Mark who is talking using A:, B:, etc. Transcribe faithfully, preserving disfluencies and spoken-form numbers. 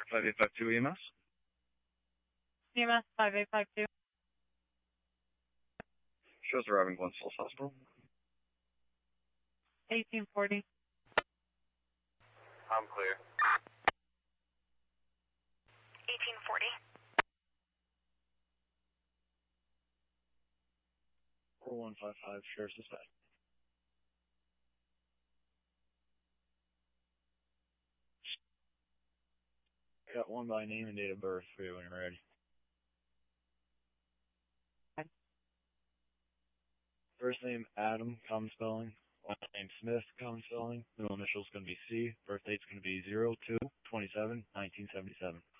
A: five eight five two E M S.
B: E M S five eight five two.
A: Shows arriving Glen Falls Hospital.
B: eighteen forty.
C: I'm clear.
D: eighteen forty.
A: four one five five, Sheriff's Dispatch. Got one by name and date of birth for you when you're ready.
B: Okay.
A: First name Adam, common spelling. Last name Smith, common spelling. Middle initial's going to be C. Birth date's going to be zero two twenty-seven nineteen seventy-seven.